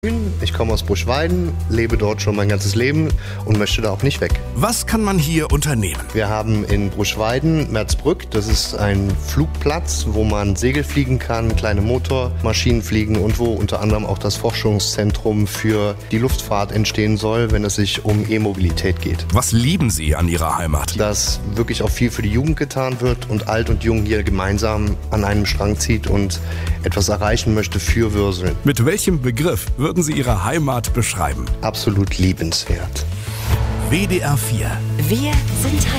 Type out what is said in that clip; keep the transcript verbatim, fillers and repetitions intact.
Ich komme aus Buschweiden, lebe dort schon mein ganzes Leben und möchte da auch nicht weg. Was kann man hier unternehmen? Wir haben in Buschweiden Merzbrück, das ist ein Flugplatz, wo man Segel fliegen kann, kleine Motormaschinen fliegen und wo unter anderem auch das Forschungszentrum für die Luftfahrt entstehen soll, wenn es sich um E-Mobilität geht. Was lieben Sie an Ihrer Heimat? Dass wirklich auch viel für die Jugend getan wird und alt und jung hier gemeinsam an einem Strang zieht und etwas erreichen möchte für Würseln. Mit welchem Begriff würden Sie Ihre Heimat beschreiben? Absolut liebenswert. W D R vier. Wir sind Heimat.